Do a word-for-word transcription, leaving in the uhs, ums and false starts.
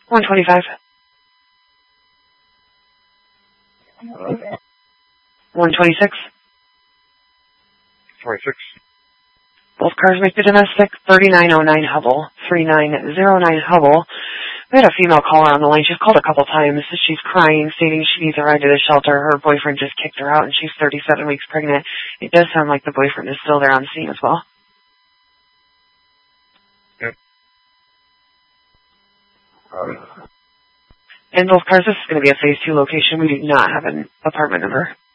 one twenty-five. Uh, one twenty-six. twenty-six. Both cars make the domestic. thirty-nine oh nine Hubble. three nine oh nine Hubble. We had a female caller on the line. She's called a couple times. She's crying, stating she needs a ride to the shelter. Her boyfriend just kicked her out, and she's thirty-seven weeks pregnant. It does sound like the boyfriend is still there on scene as well. Yep. Uh, And both cars, this is going to be a phase two location. We do not have an apartment number.